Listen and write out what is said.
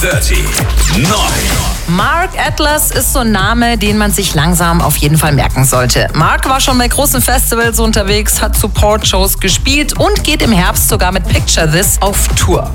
Dirty Knowledge. Mark Atlas ist so ein Name, den man sich langsam auf jeden Fall merken sollte. Mark war schon bei großen Festivals unterwegs, hat Support-Shows gespielt und geht im Herbst sogar mit Picture This auf Tour.